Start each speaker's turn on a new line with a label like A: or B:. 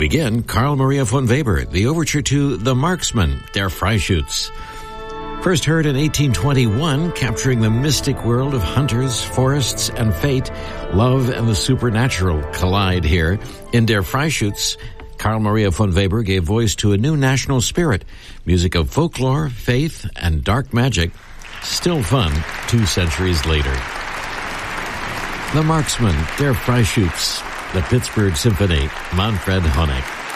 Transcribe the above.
A: begin, Carl Maria von Weber, the overture to The Marksman, Der Freischütz. First heard in 1821, capturing the mystic world of hunters, forests, and fate, love and the supernatural collide here. In Der Freischütz, Carl Maria von Weber gave voice to a new national spirit, music of folklore, faith, and dark magic, still fun 2 centuries later. The Marksman, Der Freischütz, the Pittsburgh Symphony, Manfred Honeck.